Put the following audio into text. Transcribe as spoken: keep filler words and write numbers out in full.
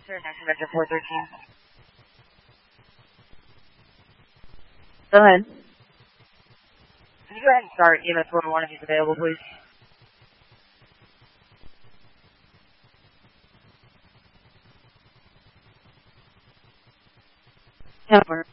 International Metro four thirteen. Go ahead. Can you go ahead and start E M S one oh one if he's available, please? ten four.